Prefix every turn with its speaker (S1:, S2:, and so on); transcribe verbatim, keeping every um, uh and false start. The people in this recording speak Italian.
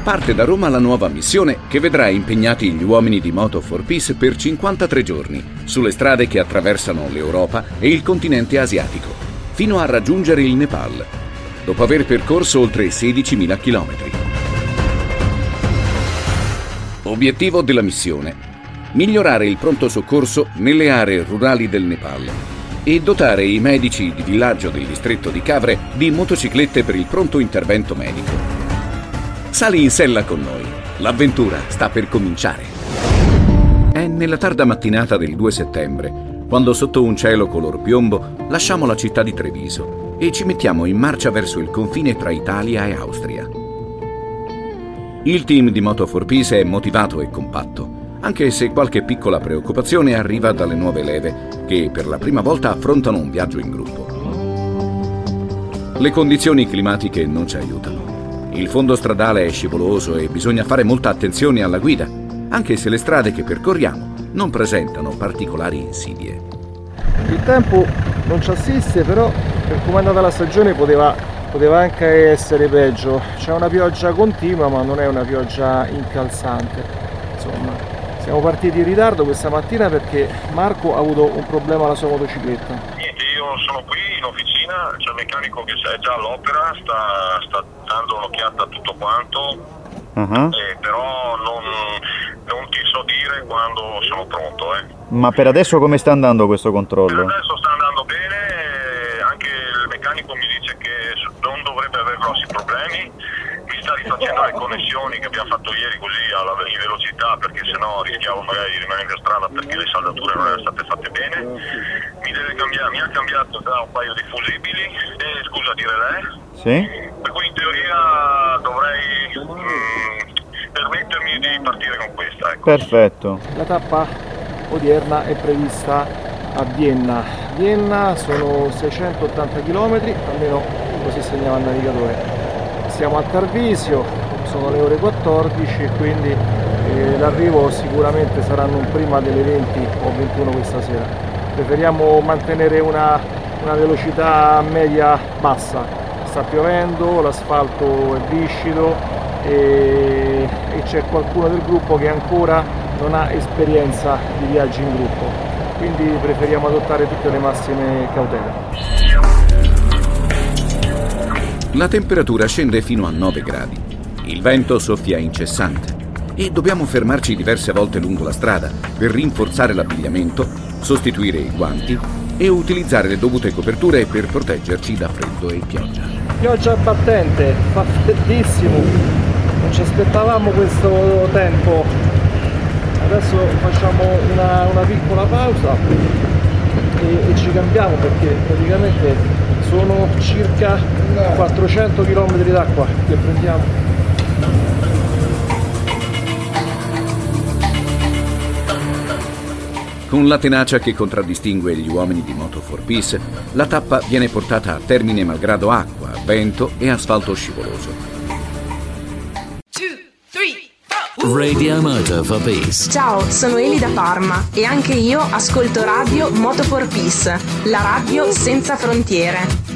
S1: Parte da Roma la nuova missione che vedrà impegnati gli uomini di Moto for Peace per cinquantatré giorni sulle strade che attraversano l'Europa e il continente asiatico, fino a raggiungere il Nepal, dopo aver percorso oltre sedicimila chilometri. Obiettivo della missione: migliorare il pronto soccorso nelle aree rurali del Nepal e dotare i medici di villaggio del distretto di Cavre di motociclette per il pronto intervento medico. Sali in sella con noi, l'avventura sta per cominciare. È nella tarda mattinata del due settembre, quando sotto un cielo color piombo lasciamo la città di Treviso e ci mettiamo in marcia verso il confine tra Italia e Austria. Il team di Moto for Peace è motivato e compatto, anche se qualche piccola preoccupazione arriva dalle nuove leve che per la prima volta affrontano un viaggio in gruppo. Le condizioni climatiche non ci aiutano. Il fondo stradale è scivoloso e bisogna fare molta attenzione alla guida, anche se le strade che percorriamo non presentano particolari insidie.
S2: Il tempo non ci assiste, però per come è andata la stagione poteva, poteva anche essere peggio. C'è una pioggia continua, ma non è una pioggia incalzante. Insomma, siamo partiti in ritardo questa mattina perché Marco ha avuto un problema alla sua motocicletta.
S3: Niente, io sono qui in officina, c'è il meccanico che è già all'opera, sta, sta dando un'occhiata a tutto quanto, uh-huh. eh, però non, non ti so dire quando sono pronto. Eh.
S4: Ma per adesso come sta andando questo controllo?
S3: Per adesso sta andando bene, anche il meccanico mi dice che non dovrebbe avere grossi problemi, mi sta rifacendo le connessioni che abbiamo fatto ieri così alla in velocità, perché sennò rischiavo magari di rimanere in strada perché le saldature non erano state fatte bene. Mi deve cambiare, mi ha cambiato già un paio di fusibili, e, scusa dire lei?
S4: Sì.
S3: Per cui in teoria dovrei mh, permettermi di partire con questa. Ecco.
S4: Perfetto.
S2: La tappa odierna è prevista a Vienna. Vienna sono seicentottanta chilometri, almeno così segnava il navigatore. Siamo a Tarvisio, sono le ore quattordici e quindi eh, l'arrivo sicuramente sarà non prima delle venti o ventuno questa sera. Preferiamo mantenere una, una velocità media bassa. Sta piovendo, l'asfalto è viscido e, e c'è qualcuno del gruppo che ancora non ha esperienza di viaggi in gruppo, quindi preferiamo adottare tutte le massime cautele.
S1: La temperatura scende fino a nove gradi, il vento soffia incessante e dobbiamo fermarci diverse volte lungo la strada per rinforzare l'abbigliamento, sostituire i guanti e utilizzare le dovute coperture per proteggerci da freddo e pioggia.
S2: Pioggia battente, fa freddissimo, non ci aspettavamo questo tempo. Adesso facciamo una, una piccola pausa e, e ci cambiamo perché praticamente sono circa quattrocento chilometri d'acqua che prendiamo.
S1: Con la tenacia che contraddistingue gli uomini di Moto for Peace, la tappa viene portata a termine malgrado acqua, vento e asfalto scivoloso.
S5: Radio Moto for Peace.
S6: Ciao, sono Eli da Parma e anche io ascolto Radio Moto for Peace, la radio senza frontiere.